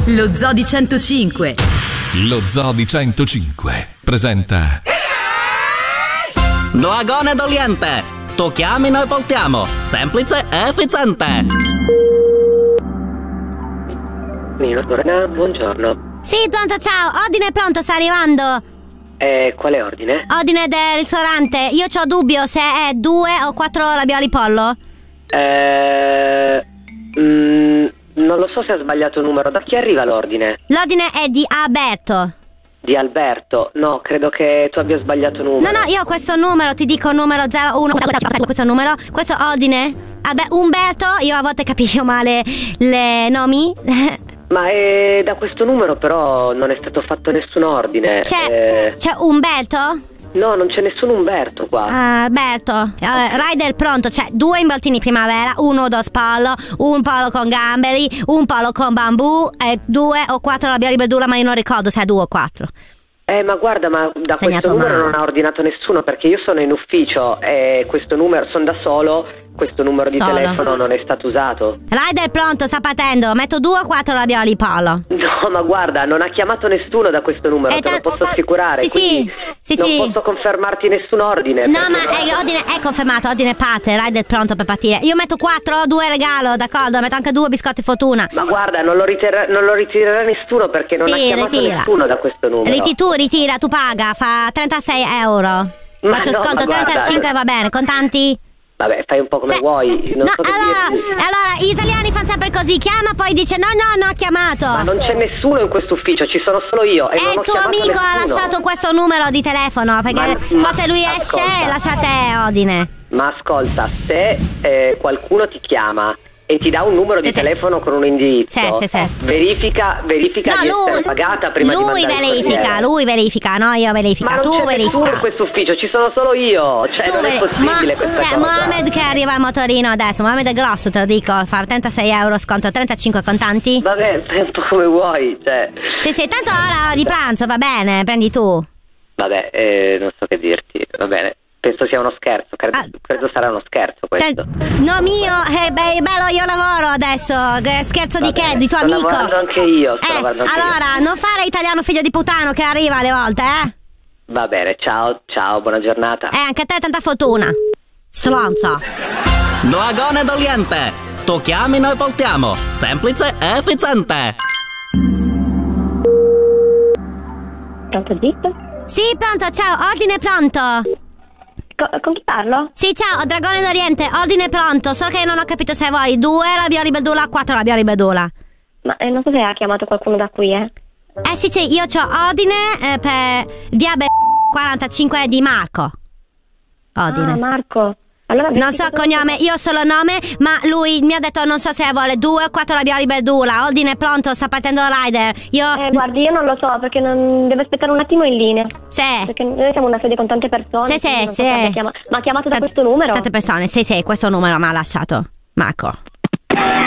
Lo Zoo di 105. Lo Zoo di 105 presenta Dragone d'Oriente. Tu chiami, noi portiamo. Semplice e efficiente. Buongiorno. Sì, pronto, ciao. Ordine è pronto, sta arrivando. Quale ordine? Ordine del ristorante. Io c'ho dubbio se è 2 o 4 ravioli pollo. Non lo so se ha sbagliato il numero. Da chi arriva l'ordine? L'ordine è di Alberto. Di Alberto? No, credo che tu abbia sbagliato numero. No, io ho questo numero, ti dico numero 01. Questo numero, questo ordine. Umberto, io a volte capisco male le nomi. Ma da questo numero però non è stato fatto nessun ordine. C'è Umberto? No, non c'è nessun Umberto qua. Alberto, rider pronto, c'è 2 involtini primavera, 1 dos pollo, un pollo con gamberi, un pollo con bambù e 2 o 4 ravioli verdura, ma io non ricordo se è 2 o 4. Ma guarda, ma da Segnato questo numero male. non ha ordinato nessuno, perché io sono in ufficio e questo numero, sono da solo, questo numero di Solo. telefono non è stato usato. Rider pronto, sta partendo, metto 2 o 4 ravioli pollo. No, ma guarda, non ha chiamato nessuno da questo numero, te lo posso assicurare. Sì, non sì. posso confermarti nessun ordine. No, perché ma ordine è confermato, ordine parte, rider pronto per partire. Io metto 4, 2 regalo, d'accordo, metto anche 2 biscotti fortuna. Ma guarda, non lo ritirerà nessuno, perché non ha chiamato nessuno da questo numero. Ritira, tu paga, fa 36 euro. Ma Faccio no, sconto ma guarda, 35, va bene, contanti? Vabbè, fai un po' come vuoi. Non so che dirti. allora, gli italiani fanno sempre così, chiama poi dice no, ha chiamato. Ma non c'è nessuno in questo ufficio, ci sono solo io. E non il ho tuo chiamato amico ha nessuno. lasciato questo numero di telefono, perché forse lui esce e lascia te ordine. Ma ascolta, se qualcuno ti chiama e ti dà un numero di telefono con un indirizzo, Sì. verifica di essere pagata prima di mandare il corriere. Lui verifica, no, io verifico. Ma non Tu c'è nessuno verifica. in questo ufficio, ci sono solo io. Cioè, non è possibile questa c'è cosa. Mohamed che arriva a motorino adesso. Mohamed è grosso, te lo dico. Fa 36 euro sconto, 35 contanti. Vabbè, fai un po' come vuoi, cioè. Sì, tanto ora di pranzo, va bene, prendi tu. Vabbè, non so che dirti, va bene. Penso sia uno scherzo, credo sarà uno scherzo questo. No, mio, bello, io lavoro adesso. Scherzo di che? Di tuo sto amico? lavorando anche io, lavorando anche allora, io. non fare italiano figlio di puttano che arriva alle volte, Va bene, ciao, buona giornata. Anche a te tanta fortuna. Stronzo. Dragone d'Oriente. Tu chiami, noi portiamo. Semplice e efficiente. Pronto, Zip? Sì, pronto, ciao, ordine pronto. Con chi parlo? Sì, ciao, Dragone d'Oriente, ordine pronto. Solo che non ho capito se vuoi 2 ravioli bedula o 4 ravioli bedula. Ma non so se ha chiamato qualcuno da qui, Sì, io c'ho ordine per via 45 di Marco. Ordine. Ah, Marco. Allora, non so cognome, io solo nome, ma lui mi ha detto non so se vuole 2 o 4 ravioli verdura. Ordine pronto, sta partendo il rider. Guardi, io non lo so perché non deve aspettare un attimo in linea. Sì. Perché noi siamo una sede con tante persone. Sì. Non so ma ha chiamato da questo numero? Tante persone, sì, questo numero mi ha lasciato Marco.